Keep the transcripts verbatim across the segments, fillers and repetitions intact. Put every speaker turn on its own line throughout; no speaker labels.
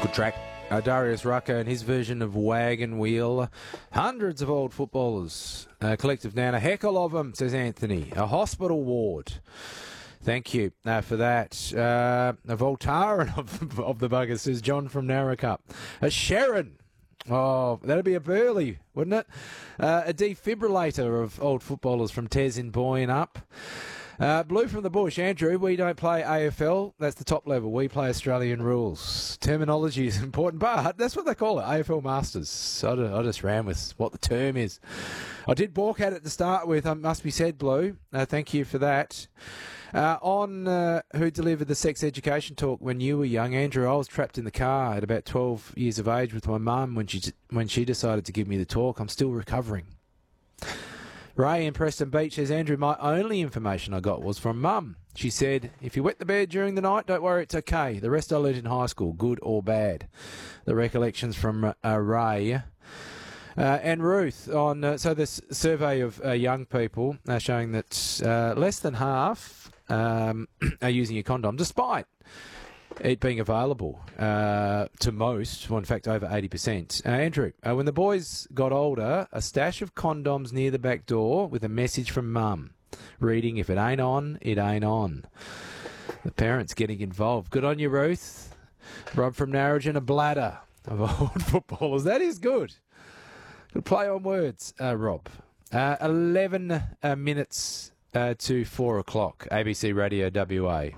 Good track. Uh, Darius Rucker and his version of Wagon Wheel. Hundreds of old footballers. Uh, collective down a heckle of them, says Anthony. A hospital ward. Thank you uh, for that. Uh, a Voltaren of, of the bugger, says John from Narrackup. A Sharon. Oh, that'd be a Burley, wouldn't it? Uh, a defibrillator of old footballers from Tez in Boyne up. Uh, Blue from the bush, Andrew, we don't play A F L. That's the top level. We play Australian rules. Terminology is important, but that's what they call it, A F L Masters. I just, I just ran with what the term is. I did balk at it to start with, um, must be said, Blue. Uh, thank you for that. Uh, on uh, who delivered the sex education talk when you were young, Andrew, I was trapped in the car at about twelve years of age with my mum when she, when she decided to give me the talk. I'm still recovering. Ray in Preston Beach says, Andrew, my only information I got was from Mum. She said, if you wet the bed during the night, don't worry, it's okay. The rest I learned in high school, good or bad. The recollections from uh, Ray. Uh, and Ruth, on uh, so this survey of uh, young people uh, showing that uh, less than half um, are using a condom, despite it being available uh, to most, well, in fact, over eighty percent. Uh, Andrew, uh, when the boys got older, a stash of condoms near the back door with a message from Mum, reading, if it ain't on, it ain't on. The parents getting involved. Good on you, Ruth. Rob from Narrogin, a bladder of old footballers. That is good. Good play on words, uh, Rob. Uh, eleven uh, minutes uh, to four o'clock. A B C Radio W A.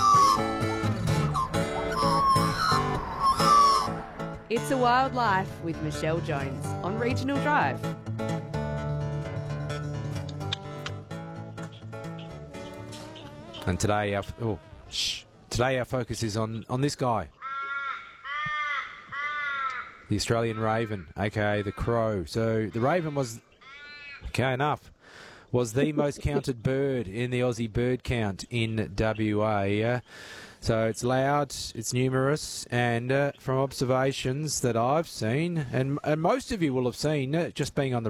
It's a Wild Life with Michelle Jones on Regional Drive.
And today our oh, shh, today our focus is on, on this guy, the Australian Raven, aka the Crow. So the Raven was, okay enough, was the most counted bird in the Aussie bird count in W A. Uh, So it's loud, it's numerous, and uh, from observations that I've seen, and, and most of you will have seen, uh, just being on the